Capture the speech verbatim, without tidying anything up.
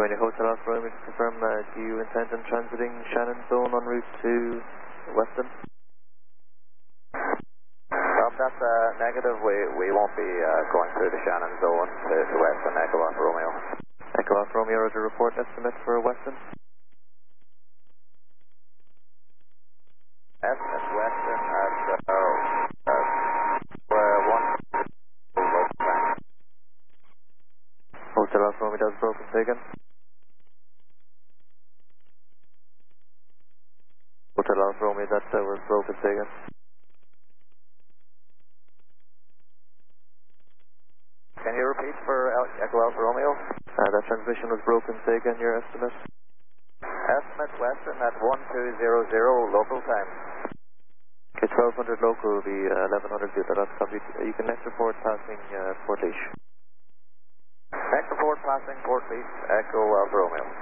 Joining Hotel Alpha Romeo to confirm, uh, do you intend on transiting Shannon Zone en route to Weston? Um, that's uh, negative. We we won't be uh, going through the Shannon Zone to, to Weston. Echo Alpha Romeo. Echo Alpha Romeo, roger, report estimate for Weston. Estimate Weston at uh, uh, uh, one. Hotel Alpha Romeo does broken taken. Hotel Alpha Romeo, that uh, was broken taken. Can you repeat for El- Echo Alpha Romeo? Uh, that transmission was broken taken, your estimate? Estimate Weston at one two zero zero local time. Okay, twelve hundred local will be uh, eleven hundred Zeta, that's copied. Uh, you can next report passing uh, Port Leash. Next report passing Port Leash, Echo Alpha Romeo.